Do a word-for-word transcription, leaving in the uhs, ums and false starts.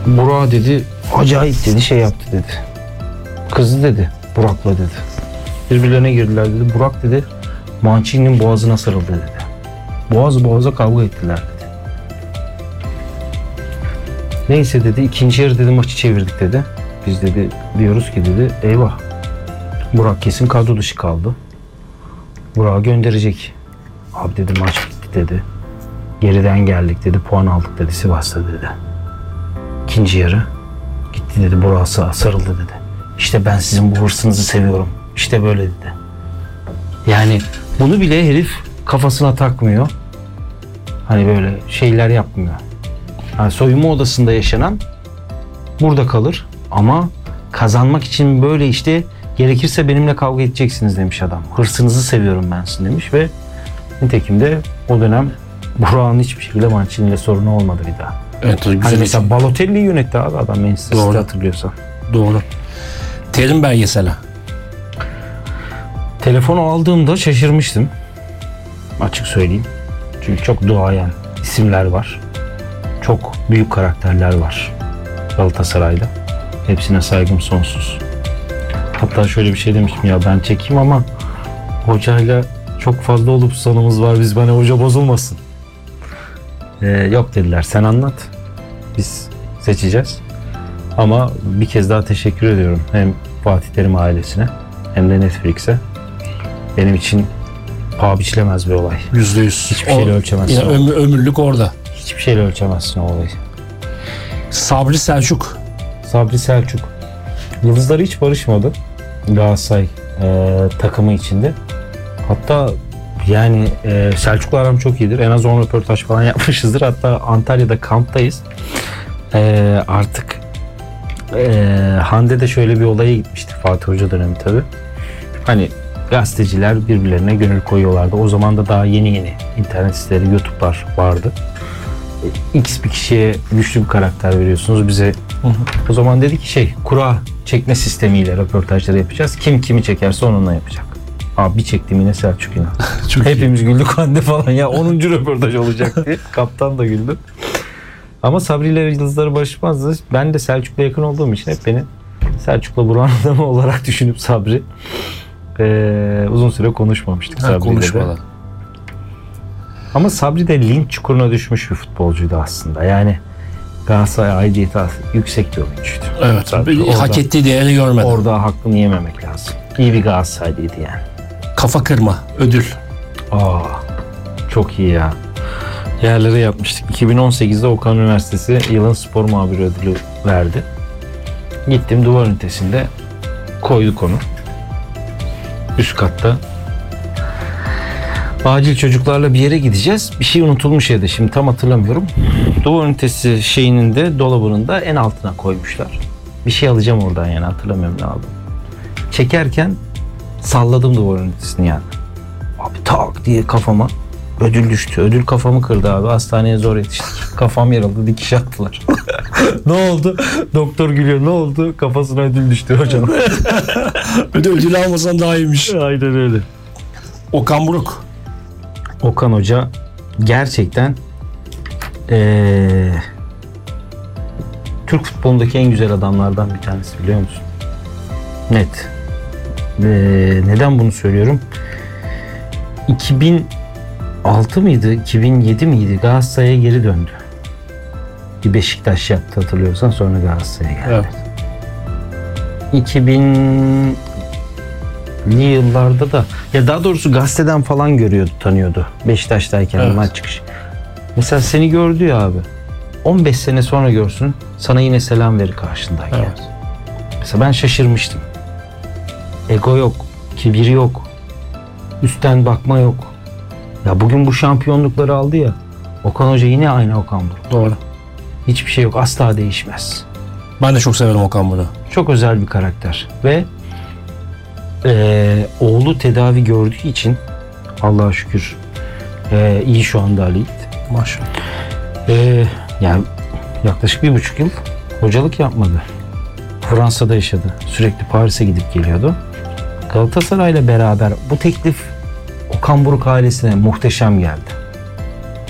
Burak dedi acayip dedi şey yaptı dedi. Kızı dedi Burak'la dedi. Birbirlerine girdiler dedi. Burak dedi Mancini'nin boğazına sarıldı dedi. Boğaz boğaza kavga ettiler dedi. Neyse dedi ikinci yarı dedi maçı çevirdik dedi. Biz dedi diyoruz ki dedi eyvah Burak kesin kadro dışı kaldı. Burak'ı gönderecek. Abi dedi maç bitti dedi. Geriden geldik dedi puan aldık dedi Sivas'ta dedi. İkinci yarı gitti dedi Burak'a sarıldı dedi. İşte ben sizin bu hırsınızı seviyorum. İşte böyle dedi. Yani bunu bile herif kafasına takmıyor. Hani böyle şeyler yapmıyor. Yani soyunma odasında yaşanan burada kalır ama kazanmak için böyle işte gerekirse benimle kavga edeceksiniz demiş adam. Hırsınızı seviyorum ben sizin demiş ve nitekim de o dönem Burak'ın hiçbir şekilde Mancini'yle sorunu olmadı bir daha. Evet, güzel. Hani mesela Balotelli'yi yönetti abi adam Manchester City hatırlıyorsan. Doğru. Terim belgeseli. Telefonu aldığımda şaşırmıştım. Açık söyleyeyim. Çünkü çok duayen isimler var. Çok büyük karakterler var Galatasaray'da. Hepsine saygım sonsuz. Hatta şöyle bir şey demiştim ya ben çekeyim ama hocayla çok fazla olup sanımız var biz bana hoca bozulmasın. Ee, yok dediler sen anlat. Biz seçeceğiz. Ama bir kez daha teşekkür ediyorum. Hem Fatih Terim ailesine hem de Netflix'e. Benim için paha biçilemez bir olay. Yüzde yüz. Hiçbir şeyle ölçemezsin. Yine ömür, ömürlük orada. Hiçbir şeyle ölçemezsin o olayı. Sabri Selçuk. Sabri Selçuk. Yıldızları hiç barışmadı. Galatasaray e, takımı içinde. Hatta yani e, Selçuk'la aram çok iyidir. En az on röportaj falan yapmışızdır. Hatta Antalya'da kamptayız. E, artık e, Hande'de şöyle bir olaya gitmişti. Fatih Hoca dönemi tabii. Hani gazeteciler birbirlerine gönül koyuyorlardı. O zaman da daha yeni yeni internet siteleri, YouTube'lar vardı. X bir kişiye güçlü bir karakter veriyorsunuz bize. Hı hı. O zaman dedi ki şey kura çekme sistemiyle röportajları yapacağız. Kim kimi çekerse onunla yapacak. Abi bir çektim yine Selçuk İnan. Hepimiz güldük Hande falan ya onuncu röportaj olacak diye. Kaptan da güldü. Ama Sabri ile Yıldızları barışmazdı. Ben de Selçuk'la yakın olduğum için hep beni Selçuk'la Burak'ın adamı olarak düşünüp Sabri ee, uzun süre konuşmamıştık Sabri'yle. Konuşmadan. Ama Sabri de linç çukuruna düşmüş bir futbolcuydu aslında. Yani Galatasaray aidiyeti yüksek bir oyuncuydu. Evet. Orada, hak ettiği değeri görmedi. Orada hakkını yememek lazım. İyi bir Galatasaraylıydı yani. Kafa kırma, ödül. Aa, çok iyi ya. Yerlere yapmıştık. iki bin on sekizde Okan Üniversitesi yılın spor muhabiri ödülü verdi. Gittim duvar ünitesinde koyduk onu. Üst katta. Acil çocuklarla bir yere gideceğiz. Bir şey unutulmuş ya da şimdi tam hatırlamıyorum. Duvar ünitesi şeyinin de dolabının da en altına koymuşlar. Bir şey alacağım oradan yani hatırlamıyorum ne aldım. Çekerken salladım duvar ünitesini yani. Abi tak diye kafama ödül düştü. Ödül kafamı kırdı abi. Hastaneye zor yetiştik. Kafam yarıldı. Dikiş attılar. Ne oldu? Doktor gülüyor. Ne oldu? Kafasına ödül düştü hocam. Ödül, ödül almasan daha iyiymiş. Aynen öyle. Okan Buruk. Okan Hoca gerçekten ee, Türk futbolundaki en güzel adamlardan bir tanesi biliyor musun? Net. E, neden bunu söylüyorum? iki bin altı mıydı? iki bin yedi miydi? Galatasaray'a geri döndü. Bir Beşiktaş yaptı hatırlıyorsan sonra Galatasaray'a geldi. Evet. iki binli yıllarda da ya daha doğrusu gazeteden falan görüyordu, tanıyordu. Beşiktaş'tayken evet. Maç çıkışı. Mesela seni gördü ya abi. on beş sene sonra görsün sana yine selam verir karşındayken. Evet. Mesela ben şaşırmıştım. Ego yok, kibir yok. Üstten bakma yok. Ya bugün bu şampiyonlukları aldı ya. Okan Hoca yine aynı Okan Buruk. Doğru. Hiçbir şey yok. Asla değişmez. Ben de çok severim Okan Buruk'u. Çok özel bir karakter. Ve e, oğlu tedavi gördüğü için Allah'a şükür e, iyi şu anda Ali Yiğit. Maşallah. E, yani yaklaşık bir buçuk yıl hocalık yapmadı. Fransa'da yaşadı. Sürekli Paris'e gidip geliyordu. Galatasaray'la beraber bu teklif Okan Buruk ailesine muhteşem geldi.